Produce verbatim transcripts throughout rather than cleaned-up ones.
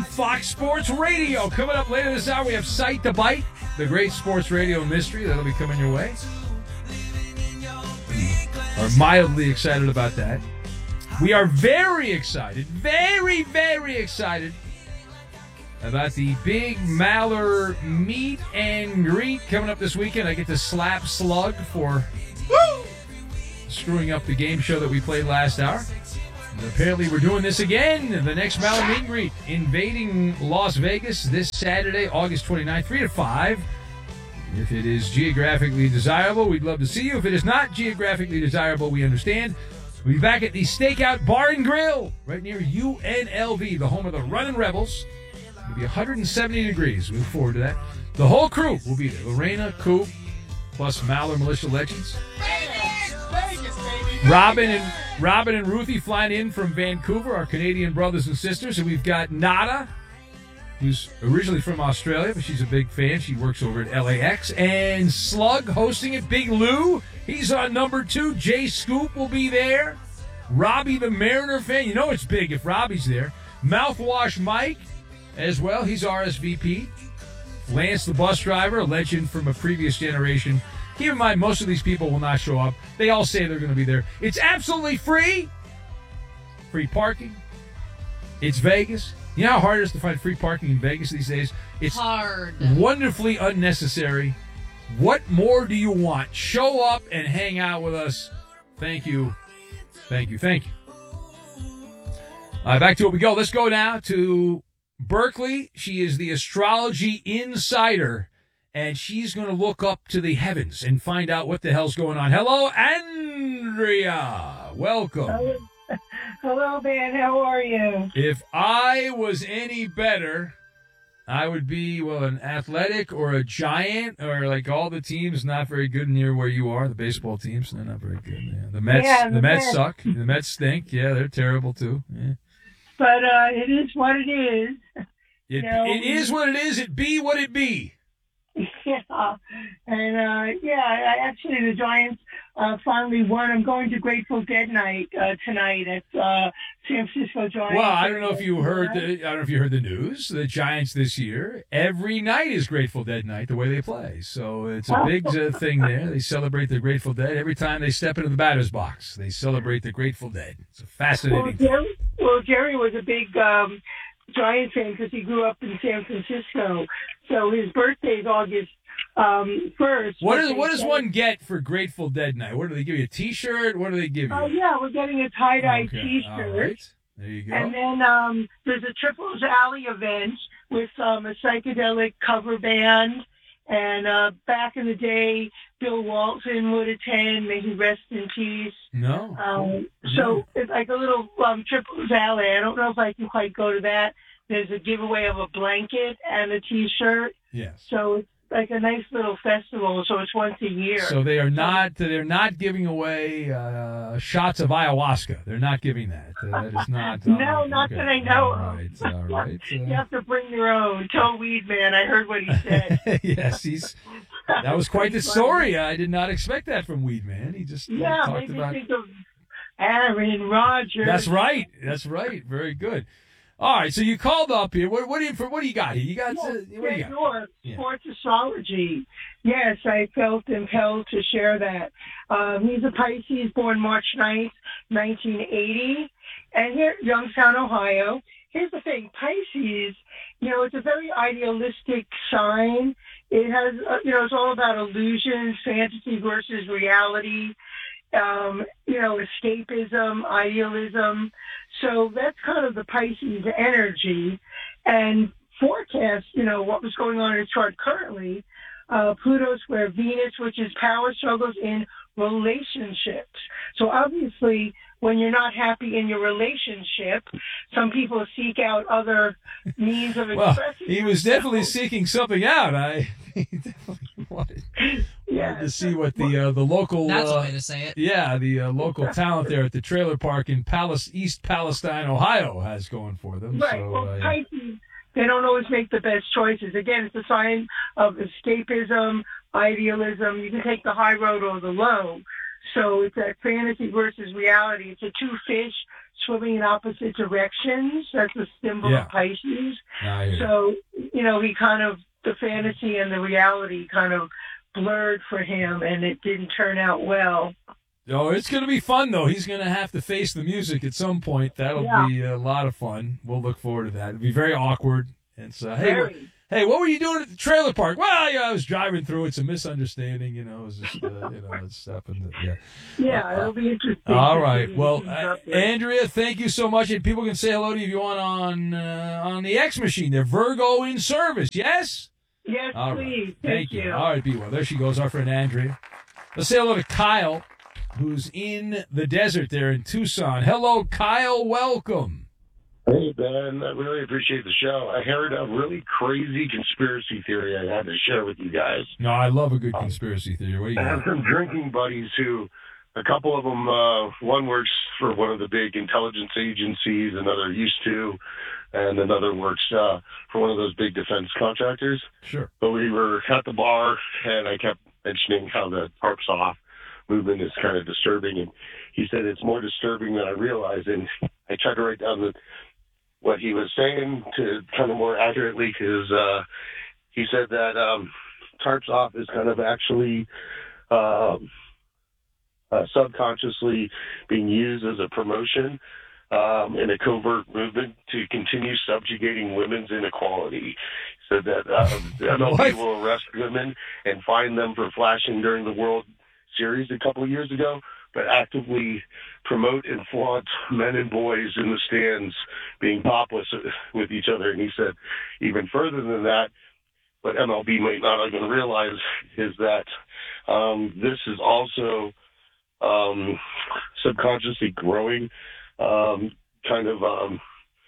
Fox Sports Radio. Coming up later this hour, we have Sight to Bite, the great sports radio mystery that'll be coming your way. Are mildly excited about that. We are very excited, very, very excited about the big Maller meet and greet coming up this weekend. I get to slap Slug for woo, screwing up the game show that we played last hour. And apparently we're doing this again. The next Maller meet and greet, invading Las Vegas this Saturday, August twenty-ninth, three to five. If it is geographically desirable, we'd love to see you. If it is not geographically desirable, we understand. We'll be back at the Stakeout Bar and Grill right near U N L V, the home of the Runnin' Rebels. It'll be one hundred seventy degrees. We look forward to that. The whole crew will be there. Lorena, Coop, plus Maller Militia Legends. Vegas, baby. Robin and Robin and Ruthie flying in from Vancouver, our Canadian brothers and sisters. And we've got Nada, who's originally from Australia, but she's a big fan. She works over at L A X. And Slug hosting it. Big Lou, he's on number two. Jay Scoop will be there. Robbie the Mariner fan. You know it's big if Robbie's there. Mouthwash Mike as well. He's R S V P. Lance the bus driver, a legend from a previous generation. Keep in mind, most of these people will not show up. They all say they're going to be there. It's absolutely free. Free parking. It's Vegas. You know how hard it is to find free parking in Vegas these days? It's hard. Wonderfully unnecessary. What more do you want? Show up and hang out with us. Thank you. Thank you. Thank you. Uh, back to it we go. Let's go now to Berkeley. She is the astrology insider, and she's going to look up to the heavens and find out what the hell's going on. Hello, Andrea. Welcome. Hello. Hello, Ben. How are you? If I was any better, I would be, well, an athletic or a giant, or like all the teams not very good near where you are. The baseball teams, they're not very good. Yeah. The Mets, yeah, the, the Mets Mets suck. The Mets stink. Yeah, they're terrible too. Yeah. But uh, it is what it is. It, you know, it is what it is. It be what it be. Yeah, and uh, yeah, I, actually the Giants uh, finally won. I'm going to Grateful Dead night uh, tonight at uh, San Francisco Giants. Well, I don't know if you heard the I don't know if you heard the news. The Giants this year, every night is Grateful Dead night, the way they play. So it's a big uh, thing there. They celebrate the Grateful Dead every time they step into the batter's box. They celebrate the Grateful Dead. It's a fascinating. Well, Jerry, well, Jerry was a big um, Giant fan because he grew up in San Francisco. So his birthday is August um, first. What is what does one get for Grateful Dead night? What do they give you? A T-shirt? What do they give you? Oh uh, yeah, we're getting a tie-dye okay. T-shirt. All right. There you go. And then um, there's a Triples Alley event with um, a psychedelic cover band. And uh, back in the day, Bill Walton would attend. May he rest in peace. No. Um, so no. it's like a little um, Triples Alley. I don't know if I can quite go to that. There's a giveaway of a blanket and a T-shirt. Yes. So it's like a nice little festival. So it's once a year. So they are not they're not giving away uh, shots of ayahuasca. They're not giving that. Uh, that is not. no, uh, not okay. that I know all of. right, all right. Uh, You have to bring your own. Toe Weed Man. I heard what he said. yes, he's. That was quite the story. I did not expect that from Weed Man. He just uh, yeah, talked made me about. think of Aaron Rodgers. That's right. That's right. Very good. All right, so you called up here. What, what do you what do you got here? You got Yes, uh, what do you got? York, Yeah. sports astrology. Yes, I felt impelled to share that. Um, he's a Pisces, born March ninth, nineteen eighty, and here, Youngstown, Ohio. Here's the thing, Pisces, you know, it's a very idealistic sign. It has, uh, you know, it's all about illusions, fantasy versus reality. Um, you know, escapism, idealism. So that's kind of the Pisces energy. And forecast, you know, what was going on in the chart currently. Uh, Pluto square Venus, which is power struggles in relationships. So obviously, when you're not happy in your relationship, some people seek out other means of well, expressing he was definitely seeking something out. I he definitely wanted, yeah. wanted to see what the uh, the local That's uh, a way to say it. yeah the uh, local talent there at the trailer park in Palace, East Palestine, Ohio, has going for them. Right. So, well, uh, Pisces, they don't always make the best choices. Again, it's a sign of escapism, idealism. You can take the high road or the low. So it's that fantasy versus reality. It's a two fish swimming in opposite directions. That's the symbol Yeah. of Pisces. I hear you. So, you know, he kind of, the fantasy and the reality kind of blurred for him, and it didn't turn out well. Oh, it's going to be fun, though. He's going to have to face the music at some point. That'll Yeah. be a lot of fun. We'll look forward to that. It'll be very awkward. And so, hey, Very. wh- hey, what were you doing at the trailer park? Well, yeah, I was driving through. It's a misunderstanding, you know. It was just, uh, you know, it's happened. Yeah. Yeah, it'll be interesting. All to right. see Well, what he's uh, up with. Andrea, thank you so much. And people can say hello to you if you want on uh, on the X Machine. They're Virgo in service. Yes. Yes, All right. please. Thank you. All right, be well. There she goes, our friend Andrea. Let's say hello to Kyle, who's in the desert there in Tucson. Hello, Kyle. Welcome. Hey, Ben, I really appreciate the show. I heard a really crazy conspiracy theory I had to share with you guys. No, I love a good conspiracy theory. What do you I have got? some drinking buddies who, a couple of them, uh, one works for one of the big intelligence agencies, another used to, and another works uh, for one of those big defense contractors. Sure. But we were at the bar, and I kept mentioning how the tarps off movement is kind of disturbing, and he said it's more disturbing than I realized. And I tried to write down the what he was saying to kind of more accurately, because uh, he said that um, tarps off is kind of actually um, uh, subconsciously being used as a promotion um, in a covert movement to continue subjugating women's inequality. So that uh, the M L B What? will arrest women and fine them for flashing during the World Series a couple of years ago, but actively promote and flaunt men and boys in the stands being topless with each other. And he said even further than that, what M L B might not even realize is that um, this is also um, subconsciously growing um, kind of um,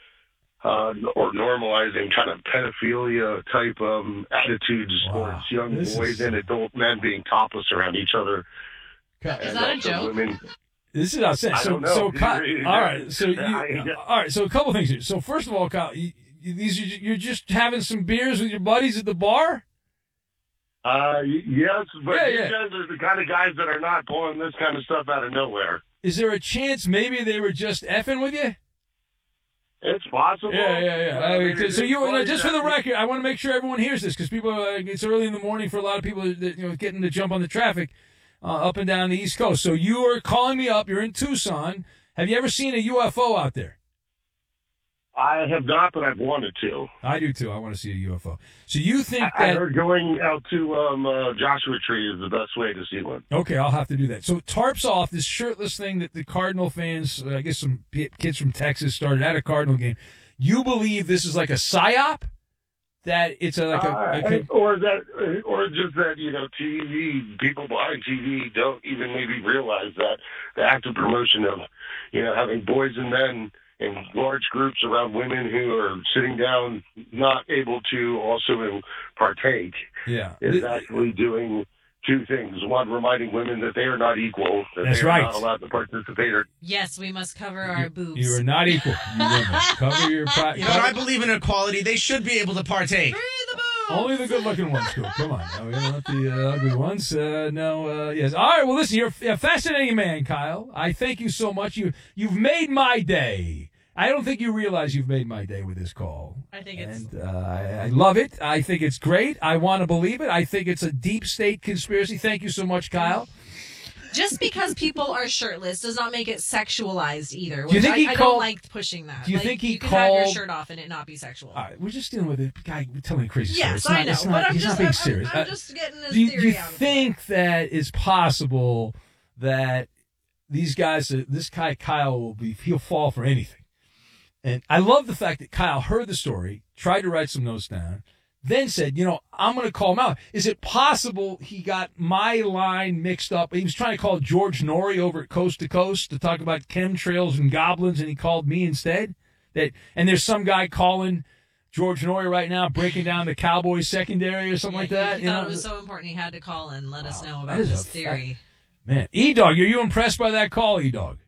uh, or normalizing kind of pedophilia type um, attitudes Wow. towards young This boys is- and adult men being topless around each other. Is And that a also joke? Women, This is outside. I So, don't know. so Kyle, all right. So, you, I- all right. So, a couple things here. So, first of all, Kyle, you, you, these are, you're just having some beers with your buddies at the bar. Uh, y- yes, but Yeah, you yeah. guys are the kind of guys that are not pulling this kind of stuff out of nowhere. Is there a chance maybe they were just effing with you? It's possible. Yeah, yeah, yeah. I I mean, mean, it's so you, funny just for that- the record, I want to make sure everyone hears this because people, uh, it's early in the morning for a lot of people that you know getting to jump on the traffic uh, up and down the East Coast. So you are calling me up. You're in Tucson. Have you ever seen a U F O out there? I have not, but I've wanted to. I do too. I want to see a U F O. So you think I, I that? heard going out to um, uh, Joshua Tree is the best way to see one. Okay, I'll have to do that. So tarps off this shirtless thing that the Cardinal fans, uh, I guess some p- kids from Texas started at a Cardinal game. You believe this is like a psyop? That it's a, like a, Uh, a, or that, or just that you know, T V people behind T V don't even maybe realize that the active promotion of you know having boys and men in large groups around women who are sitting down, not able to also partake, yeah. is Th- actually doing two things. One, reminding women that they are not equal, that That's they are right. not allowed to participate. Or, Yes, we must cover our boobs. You are not equal. You women. Cover your. Pro- You know, what? I believe in equality. They should be able to partake. Free the boobs. Only the good-looking ones, cool. Come on, no, we don't want the uh, ugly ones. Uh, no, uh, yes. All right. Well, listen, you're a fascinating man, Kyle. I thank you so much. You you've made my day. I don't think you realize you've made my day with this call. I think it's And uh, I, I love it. I think it's great. I want to believe it. I think it's a deep state conspiracy. Thank you so much, Kyle. just because people are shirtless does not make it sexualized either. Which Do you think I, he I called- don't like pushing that. do you Like, think he you can have your called- shirt off and it not be sexual? All right, we're just dealing with a guy telling a crazy story. yes, It's not, I know, it's not, but I'm he's just not being I'm, serious. I'm, I'm Uh, just getting this do you, theory do you out of think that it's possible that these guys, uh, this guy Kyle, will be he'll fall for anything? And I love the fact that Kyle heard the story, tried to write some notes down, then said, you know, I'm going to call him out. Is it possible he got my line mixed up? He was trying to call George Norrie over at Coast to Coast to talk about chemtrails and goblins, and he called me instead. That and there's some guy calling George Norrie right now, breaking down the Cowboys secondary or something Yeah, like he- that. He, you thought know? it was so important he had to call and let us Wow, know that about is this a theory. Man, E-Dog, are you impressed by that call, E-Dog?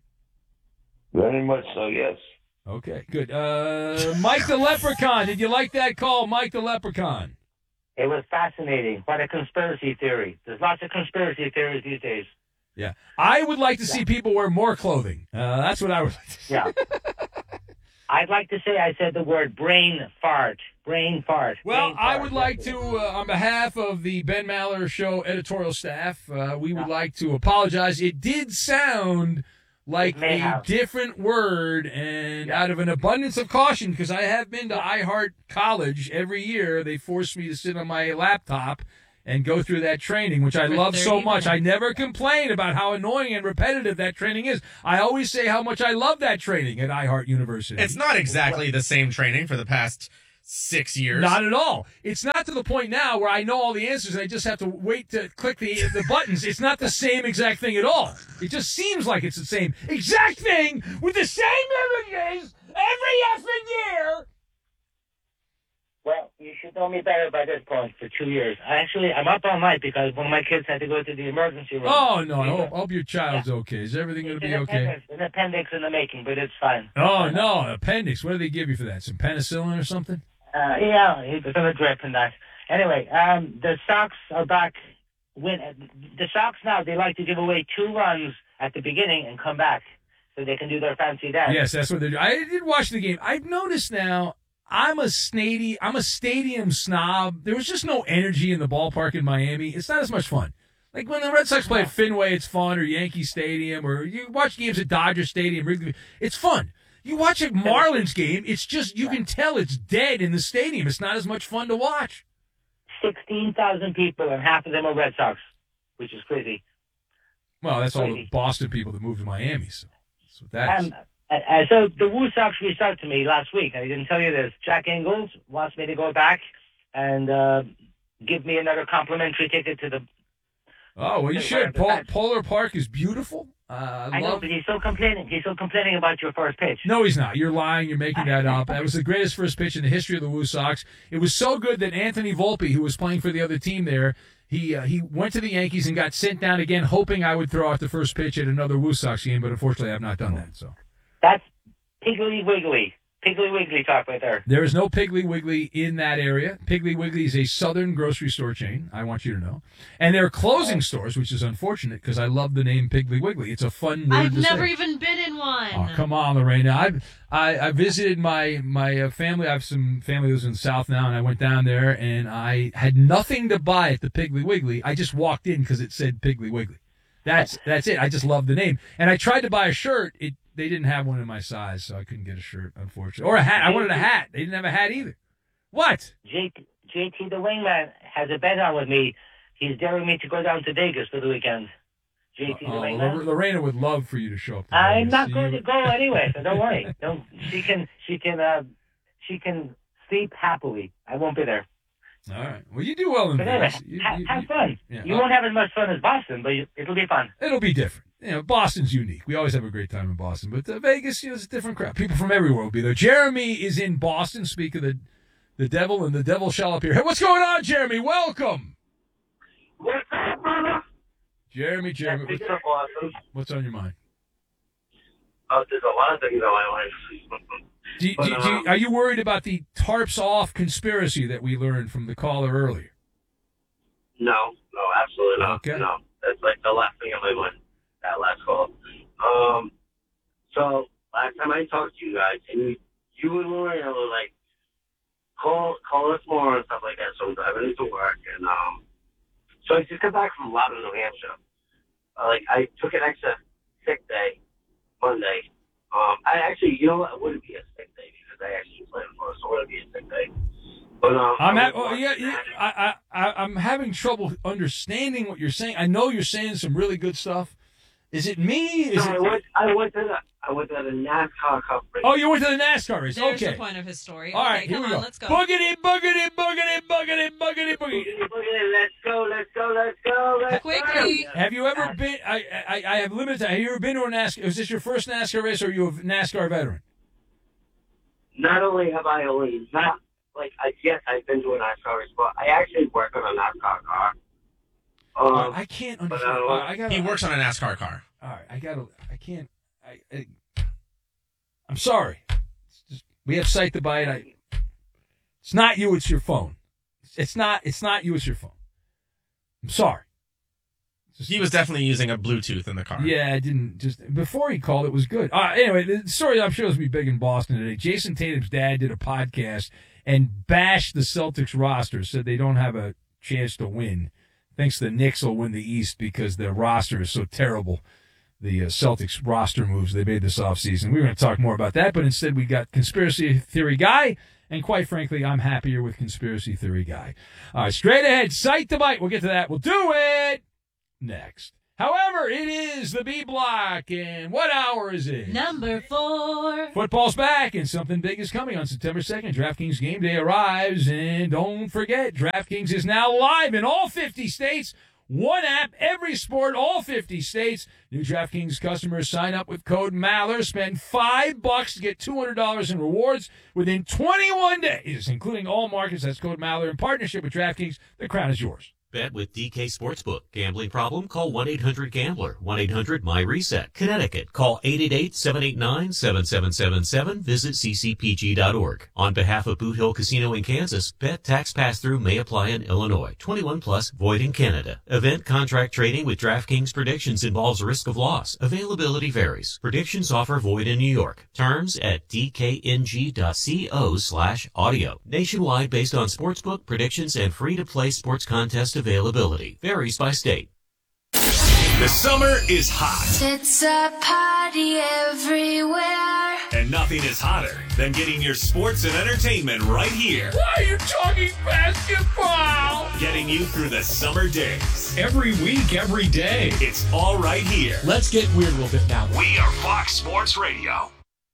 very much so, yes. Okay, good. Uh, Mike the Leprechaun, did you like that call, Mike the Leprechaun? It was fascinating. What a conspiracy theory. There's lots of conspiracy theories these days. Yeah. I would like to see people wear more clothing. Uh, that's what I would like to see. Yeah. I'd like to say I said the word brain fart. Brain fart. Well, brain I fart. would like to, uh, on behalf of the Ben Maller Show editorial staff, uh, we would like to apologize. It did sound like It may a have. different word, and out of an abundance of caution, because I have been to iHeart College every year, they force me to sit on my laptop and go through that training, which I For love so thirty much. I minutes. never complain about how annoying and repetitive that training is. I always say how much I love that training at iHeart University. It's not exactly the same training for the past six years. Not at all. It's not to the point now where I know all the answers and I just have to wait to click the the buttons. It's not the same exact thing at all. It just seems like it's the same exact thing with the same images every effing year. Well, you should know me better by this point for two years. I actually, I'm up all night because one of my kids had to go to the emergency room. Oh, no. I He's hope, a- hope your child's okay. Is everything going it's to be an okay? appendix, an appendix in the making, but it's fine. Oh, no. Appendix. What do they give you for that? Some penicillin or something? Uh, yeah, he was on a drip and that. Anyway, um, the Sox are back. Win the Sox now. They like to give away two runs at the beginning and come back, so they can do their fancy dance. Yes, that's what they're doing. I did watch the game. I've noticed now I'm a stadium, I'm a stadium snob. There was just no energy in the ballpark in Miami. It's not as much fun. Like when the Red Sox play at Fenway, it's fun, or Yankee Stadium, or you watch games at Dodger Stadium, Wrigley. It's fun. You watch a Marlins game, it's just, you can tell it's dead in the stadium. It's not as much fun to watch. sixteen thousand people, and half of them are Red Sox, which is crazy. Well, that's all the Crazy. Boston people that moved to Miami, so that's what that is. Um, uh, uh, so the Woo Sox reached out to me last week. I didn't tell you this. Jack Ingles wants me to go back and uh, give me another complimentary ticket to the. Oh, well, you Hey, should. wait, Pol- that's- Polar Park is beautiful. Uh, I I know, love but he's still complaining. He's still complaining about your first pitch. No, he's not. You're lying. You're making that up. That was the greatest first pitch in the history of the Woo Sox. It was so good that Anthony Volpe, who was playing for the other team there, he uh, he went to the Yankees and got sent down again, hoping I would throw out the first pitch at another Woo Sox game. But unfortunately, I've not done that. So That's Piggly Wiggly. Piggly Wiggly talk right there. there is no Piggly Wiggly in that area. Piggly Wiggly is a southern grocery store chain. I want you to know, and they're closing stores, which is unfortunate because I love the name Piggly Wiggly. It's a fun word I've to never say. even been in one. Oh, come on, Lorena. I've, I I visited my my uh, family. I have some family who lives in the South now, and I went down there, and I had nothing to buy at the Piggly Wiggly. I just walked in because it said Piggly Wiggly. That's that's it. I just love the name, and I tried to buy a shirt. It they didn't have one in my size, so I couldn't get a shirt, unfortunately, or a hat. I wanted a hat. They didn't have a hat either. What? J- JT the Wingman has a bet on with me. He's daring me to go down to Vegas for the weekend. J T the Oh, Wingman. Lor- Lorena would love for you to show up. to I'm Vegas. not going You- to go anyway, so don't worry. Don't, she can, she can, uh, she can sleep happily. I won't be there. All right. Well, you do well in But anyway, Vegas. You- ha- you- have you- fun. yeah. You won't have as much fun as Boston, but you, it'll be fun. It'll be different. You know, Boston's unique. We always have a great time in Boston, but uh, Vegas, you know, it's a different crowd. People from everywhere will be there. Jeremy is in Boston. Speak of the the devil, and the devil shall appear. Hey, what's going on, Jeremy? Welcome, What's up, brother? Jeremy. Jeremy, What's what's, up, Boston? what's on your mind? Uh, there's a lot of things in my life. Do, you- But, do, you- do you- um, are you worried about the tarps off conspiracy that we learned from the caller earlier? No, no, absolutely not. Okay. No, that's like the last thing on my mind. That last call. Um, so last time I talked to you guys, and you and Lorena were like, call call us more and stuff like that. So I'm driving into work, and um, so I just got back from Loudon, New Hampshire. Uh, like I took an extra sick day Monday. Um, I actually, you know what, it wouldn't be a sick day because I actually planned for it, so it wouldn't be a sick day. But um, I'm I ha- was oh, yeah, watching yeah, Magic. I, I, I, I'm having trouble understanding what you're saying. I know you're saying some really good stuff. Is it me? Is No, I it? went. I went to the. I went to the NASCAR Cup race. Oh, you went to the NASCAR race. There's Okay. the point of his story. All okay, right, here come we on, go. let's go. Boogity, boogity, boogity, boogity, boogity, boogity. Boogity, boogity, let's go, let's go, let's go, let's Quickly. go. Have you ever been? I, I I have limited. Have you ever been to a NASCAR? Is this your first NASCAR race, or are you a NASCAR veteran? Not only have I only not like I yes I've been to a NASCAR race, but I actually work on a NASCAR car. Um, I can't but, understand. uh, Uh, I got. He works on a NASCAR car. All right, I got to. I can't. I, I. I'm sorry. It's just, we have sight to buy it. I, it's not you. It's your phone. It's not. It's not you. It's your phone. I'm sorry. Just, He was definitely using a Bluetooth in the car. Yeah, I didn't just before he called it was good. Uh, anyway, the story I'm sure is going to be big in Boston today. Jason Tatum's dad did a podcast and bashed the Celtics roster, said they don't have a chance to win. Thinks the Knicks will win the East because their roster is so terrible. The uh, Celtics roster moves they made this offseason. We were going to talk more about that, but instead we got Conspiracy Theory Guy, and quite frankly, I'm happier with Conspiracy Theory Guy. All right, straight ahead, Sight to Bite. We'll get to that. We'll do it next. However, it is the B Block, and what hour is it? Number four. Football's back, and something big is coming on September second. DraftKings Game Day arrives, and don't forget, DraftKings is now live in all fifty states. One app, every sport, all fifty states. New DraftKings customers sign up with code Maller, spend five bucks to get two hundred dollars in rewards within twenty-one days, including all markets. That's code Maller in partnership with DraftKings. The crown is yours. Bet with D K Sportsbook. Gambling problem? Call one eight hundred gambler. one eight hundred my reset. Connecticut. Call eight eight eight, seven eight nine, seven seven seven seven. Visit c c p g dot org. On behalf of Boot Hill Casino in Kansas, bet tax pass-through may apply in Illinois. twenty-one plus, void in Canada. Event contract trading with DraftKings Predictions involves risk of loss. Availability varies. Predictions offer void in New York. Terms at d k n g dot co slash audio. Nationwide based on sportsbook, predictions, and free-to-play sports contest availability. Varies by state. The summer is hot. It's a party everywhere. And nothing is hotter than getting your sports and entertainment right here. Why are you talking basketball? Getting you through the summer days. Every week, every day. It's all right here. Let's get weird a little bit now. We are Fox Sports Radio.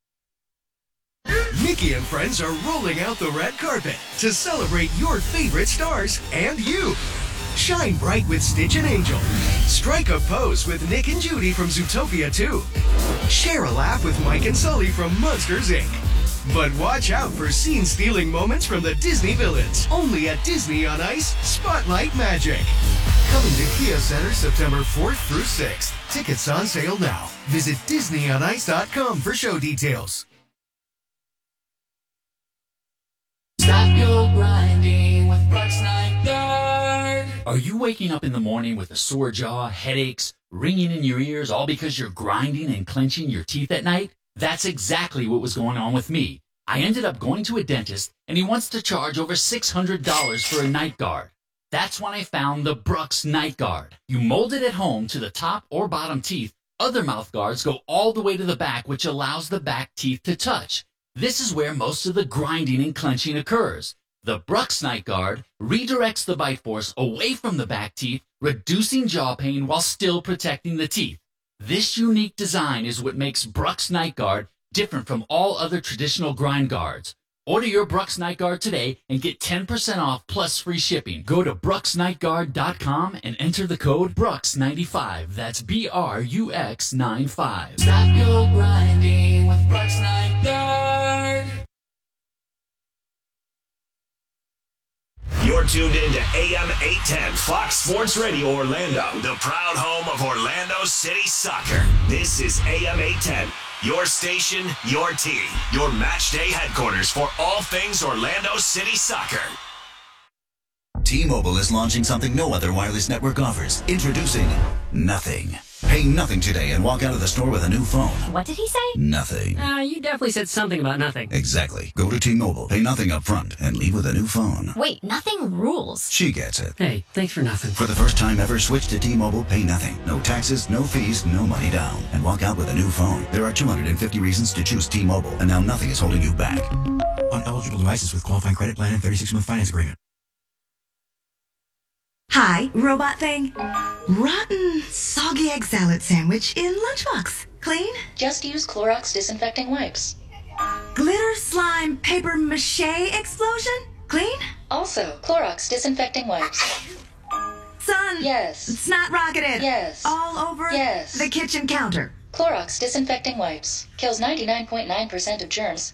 Nikki and friends are rolling out the red carpet to celebrate your favorite stars and you. Shine bright with Stitch and Angel. Strike a pose with Nick and Judy from Zootopia two. Share a laugh with Mike and Sully from Monsters, Incorporated. But watch out for scene-stealing moments from the Disney villains. Only at Disney on Ice, Spotlight Magic. Coming to Kia Center September fourth through sixth. Tickets on sale now. Visit disney on ice dot com for show details. Stop your grinding with Bucks Night Guard. Are you waking up in the morning with a sore jaw, headaches, ringing in your ears, all because you're grinding and clenching your teeth at night? That's exactly what was going on with me. I ended up going to a dentist, and he wants to charge over six hundred dollars for a night guard. That's when I found the Brooks Night Guard. You mold it at home to the top or bottom teeth. Other mouth guards go all the way to the back, which allows the back teeth to touch. This is where most of the grinding and clenching occurs. The Brooks Night Guard redirects the bite force away from the back teeth, reducing jaw pain while still protecting the teeth. This unique design is what makes Brooks Night Guard different from all other traditional grind guards. Order your Brooks Night Guard today and get ten percent off plus free shipping. Go to brooks night guard dot com and enter the code Brooks ninety-five. That's B R U X ninety-five. Stop your grinding with Brooks Night Guard. You're tuned in to A M eight ten Fox Sports Radio Orlando, the proud home of Orlando City Soccer. This is A M eight ten, your station, your team, your match day headquarters for all things Orlando City Soccer. T-Mobile is launching something no other wireless network offers. Introducing Nothing. Pay nothing today and walk out of the store with a new phone. What did he say? Nothing. Uh, you definitely said something about nothing. Exactly. Go to T-Mobile, pay nothing up front, and leave with a new phone. Wait, nothing rules. She gets it. Hey, thanks for nothing. For the first time ever, switch to T-Mobile, pay nothing. No taxes, no fees, no money down. And walk out with a new phone. There are two hundred fifty reasons to choose T-Mobile, and now nothing is holding you back. On eligible devices with qualifying credit plan and thirty-six month finance agreement. Hi, robot thing. Rotten, soggy egg salad sandwich in lunchbox. Clean? Just use Clorox disinfecting wipes. Glitter slime paper mache explosion? Clean? Also, Clorox disinfecting wipes. Son. Yes. Snot rocketed. Yes. All over yes. the kitchen counter. Clorox disinfecting wipes. Kills ninety-nine point nine percent of germs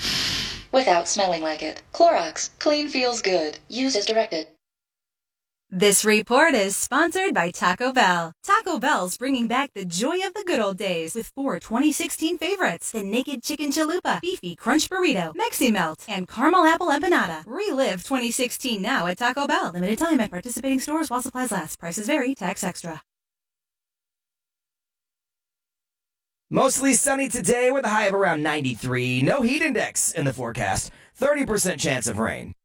without smelling like it. Clorox. Clean feels good. Use as directed. This report is sponsored by Taco Bell. Taco Bell's bringing back the joy of the good old days with four twenty sixteen favorites: the Naked Chicken Chalupa, Beefy Crunch Burrito, Mexi Melt, and Caramel Apple Empanada. Relive twenty sixteen now at Taco Bell. Limited time at participating stores while supplies last. Prices vary. Tax extra. Mostly sunny today with a high of around ninety-three. No heat index in the forecast. thirty percent chance of rain.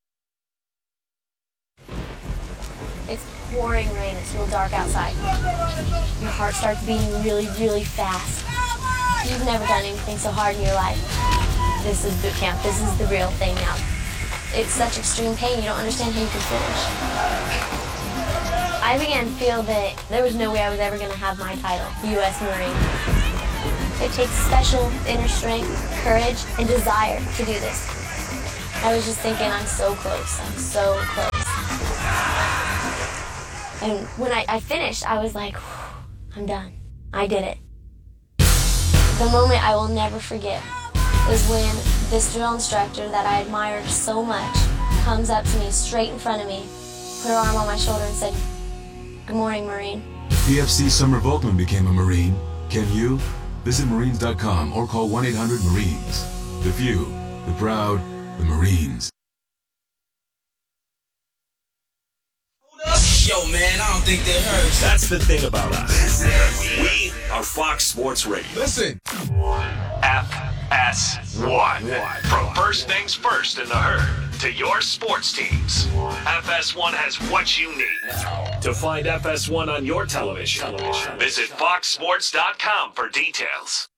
It's pouring rain. It's real dark outside. Your heart starts beating really, really fast. You've never done anything so hard in your life. This is boot camp. This is the real thing now. It's such extreme pain, you don't understand how you can finish. I began to feel that there was no way I was ever going to have my title, U S Marine. It takes special inner strength, courage, and desire to do this. I was just thinking, I'm so close. I'm so close. And when I, I finished, I was like, I'm done. I did it. The moment I will never forget is when this drill instructor that I admired so much comes up to me straight in front of me, put her arm on my shoulder and said, "Good morning, Marine." P F C Summer Volkman became a Marine. Can you? Visit Marines dot com or call one eight hundred Marines. The few, the proud, the Marines. Yo, man, I don't think that hurts. That's the thing about us. We are Fox Sports Radio. Listen. F S one. From first things first in the herd to your sports teams, F S one has what you need. To find F S one on your television, visit fox sports dot com for details.